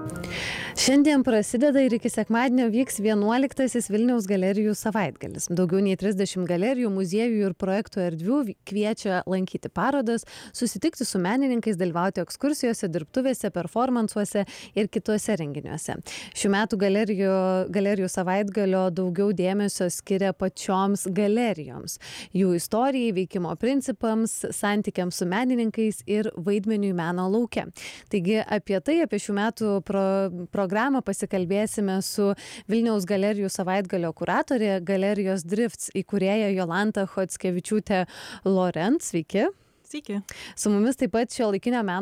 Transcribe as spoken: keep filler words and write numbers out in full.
Šiandien prasideda ir iki sekmadienio vyks vienuoliktasis Vilniaus galerijų savaitgalis. Daugiau nei trisdešimt galerijų, muziejų ir projektų erdvių kviečia lankyti parodas, susitikti su menininkais, dalyvauti ekskursijose, dirbtuvėse, performansuose ir kituose renginiuose. Šių metų galerijų, galerijų savaitgalio daugiau dėmesio skiria pačioms galerijoms, jų istorijai, veikimo principams, santykiams su menininkais ir vaidmeniui meno lauke. Taigi apie tai, apie šių metų pro, programą pasikalbėsime su Vilniaus galerijų savaitgalio kuratorė, galerijos Drifts įkūrėja Jolanta Chockevičiūtė Lorenc. Sveiki. Sveiki. Su mumis taip pat šiuolaikinio meno